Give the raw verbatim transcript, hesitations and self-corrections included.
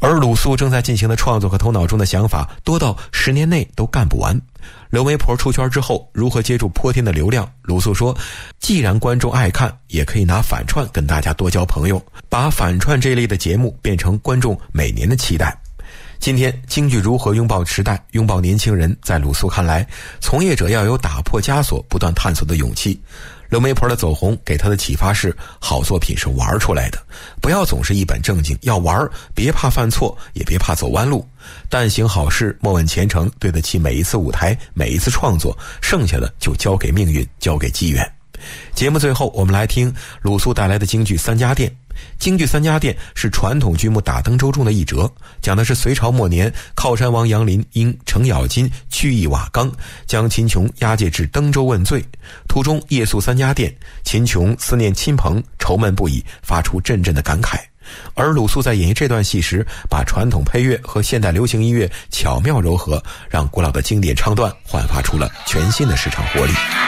而鲁肃正在进行的创作和头脑中的想法多到十年内都干不完。刘媒婆出圈之后如何接住泼天的流量，鲁肃说，既然观众爱看，也可以拿反串跟大家多交朋友，把反串这类的节目变成观众每年的期待。今天京剧如何拥抱时代，拥抱年轻人，在鲁肃看来，从业者要有打破枷锁不断探索的勇气。刘媒婆的走红给他的启发是，好作品是玩出来的，不要总是一本正经，要玩，别怕犯错，也别怕走弯路，但行好事，莫问前程，对得起每一次舞台，每一次创作，剩下的就交给命运，交给机缘。节目最后我们来听鲁肃带来的京剧三家店。京剧三家店是传统剧目打登州中的一折，讲的是隋朝末年靠山王杨林因程咬金去意瓦岗，将秦琼押解至登州问罪，途中夜宿三家店，秦琼思念亲朋，愁闷不已，发出阵阵的感慨。而鲁肃在演绎这段戏时，把传统配乐和现代流行音乐巧妙糅合，让古老的经典唱段焕发出了全新的市场活力。